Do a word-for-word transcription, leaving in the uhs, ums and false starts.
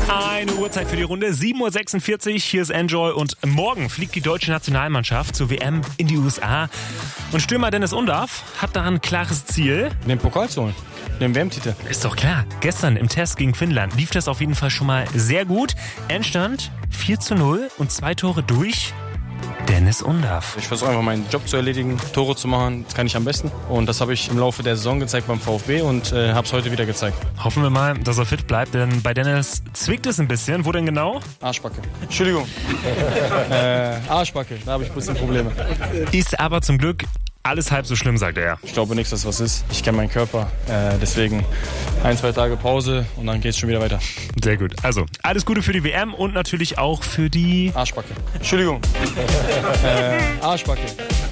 Eine Uhrzeit für die Runde, sieben Uhr sechsundvierzig, hier ist Enjoy und morgen fliegt die deutsche Nationalmannschaft zur W M in die U S A. Und Stürmer Dennis Undaff hat da ein klares Ziel. Den Pokal zu holen, den W M-Titel. Ist doch klar, gestern im Test gegen Finnland lief das auf jeden Fall schon mal sehr gut. Endstand vier zu null und zwei Tore durch Dennis Undaff. Ich versuche einfach meinen Job zu erledigen, Tore zu machen, das kann ich am besten. Und das habe ich im Laufe der Saison gezeigt beim VfB und äh, habe es heute wieder gezeigt. Hoffen wir mal, dass er fit bleibt, denn bei Dennis zwickt es ein bisschen. Wo denn genau? Arschbacke. Entschuldigung. äh, Arschbacke, da habe ich ein bisschen Probleme. Ist aber zum Glück alles halb so schlimm, sagt er. Ich glaube nicht, dass was ist. Ich kenne meinen Körper. Äh, deswegen ein, zwei Tage Pause und dann geht es schon wieder weiter. Sehr gut. Also, alles Gute für die W M und natürlich auch für die Arschbacke. Entschuldigung. äh, Arschbacke.